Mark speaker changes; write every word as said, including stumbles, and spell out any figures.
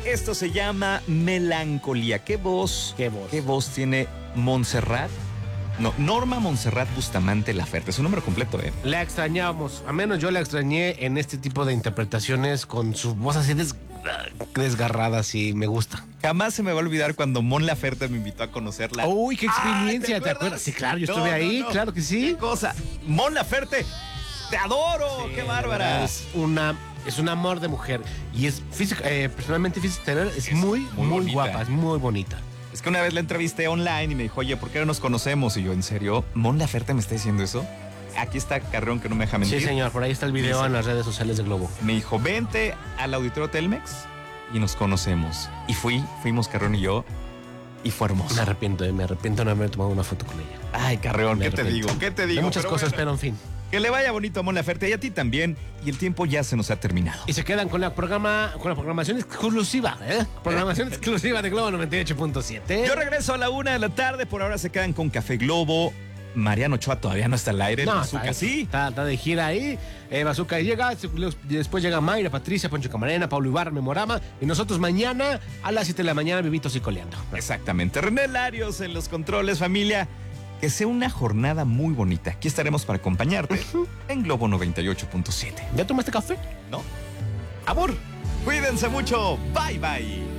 Speaker 1: Esto se llama Melancolía. ¿Qué voz?
Speaker 2: ¿Qué voz?
Speaker 1: ¿Qué voz tiene Montserrat? No, Norma Montserrat Bustamante Laferte. Es un nombre completo, ¿eh?
Speaker 2: La extrañamos, a menos yo la extrañé en este tipo de interpretaciones con su voz así des- desgarrada, así me gusta.
Speaker 1: Jamás se me va a olvidar cuando Mon Laferte me invitó a conocerla.
Speaker 2: Uy, qué experiencia,
Speaker 1: Ay,
Speaker 2: ¿te acuerdas? Sí, claro, yo estuve
Speaker 1: No,
Speaker 2: ahí,
Speaker 1: no, no.
Speaker 2: claro que sí.
Speaker 1: ¿Qué cosa? Mon Laferte, te adoro,
Speaker 2: Sí,
Speaker 1: qué
Speaker 2: de
Speaker 1: bárbara.
Speaker 2: verdad, Es una, es un amor de mujer y es física, eh, personalmente física, es,
Speaker 1: Es
Speaker 2: muy,
Speaker 1: muy
Speaker 2: muy,
Speaker 1: bonita.
Speaker 2: guapa, es muy bonita.
Speaker 1: Es que una vez la entrevisté online y me dijo, oye, ¿por qué no nos conocemos? Y yo, ¿en serio? ¿Mon Laferte me está diciendo eso? Aquí está Carreón, que no me deja mentir.
Speaker 2: Sí, señor, por ahí está el video
Speaker 1: Sí,
Speaker 2: en
Speaker 1: sí.
Speaker 2: las redes sociales de Globo.
Speaker 1: Me dijo, vente al auditorio Telmex y nos conocemos. Y fui, fuimos Carreón y yo, y fue hermoso.
Speaker 2: Me arrepiento, eh, me arrepiento de no haber tomado una foto con ella.
Speaker 1: Ay, Carreón,
Speaker 2: Me
Speaker 1: ¿qué te
Speaker 2: arrepiento.
Speaker 1: digo? ¿Qué te
Speaker 2: De
Speaker 1: digo?
Speaker 2: muchas
Speaker 1: Pero
Speaker 2: cosas,
Speaker 1: bueno,
Speaker 2: pero en fin.
Speaker 1: que le vaya bonito a Mon Laferte y a ti también. Y el tiempo ya se nos ha terminado.
Speaker 2: Y se quedan con la programa, con la programación exclusiva, ¿eh? Programación exclusiva de Globo noventa y ocho punto siete.
Speaker 1: Yo regreso a la una de la tarde. Por ahora se quedan con Café Globo. Mariano Ochoa todavía no está al aire.
Speaker 2: No,
Speaker 1: Bazooka
Speaker 2: está,
Speaker 1: sí.
Speaker 2: está, está de gira ahí. Eh, Bazooka llega, después llega Mayra, Patricia, Poncho Camarena, Pablo Ibarra, Memorama. Y nosotros mañana a las siete de la mañana, vivitos y coleando.
Speaker 1: Exactamente. René Larios en los controles, familia. Que sea una jornada muy bonita. Aquí estaremos para acompañarte en Globo noventa y ocho punto siete.
Speaker 2: ¿Ya tomaste café?
Speaker 1: ¿No?
Speaker 2: ¡Amor!
Speaker 1: Cuídense mucho. Bye, bye.